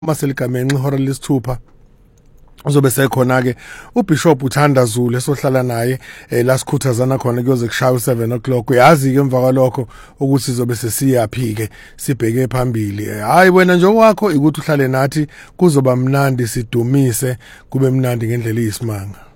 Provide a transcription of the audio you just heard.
Maseligamengxe ihora lesithupha uzobe sekhona ke uBishop uThanda Zulu esohlala naye la sikhuthazana khona kuyoze kushaya u7 o'clock. Uyazi ke emva kwalokho ukuthi sizobe sesiyaphi ke sibheke phambili. Hayi wena nje wakho ukuthi uhlale nathi kuzoba mnandi sidumise kube mnandi ngendlela iyisimanga.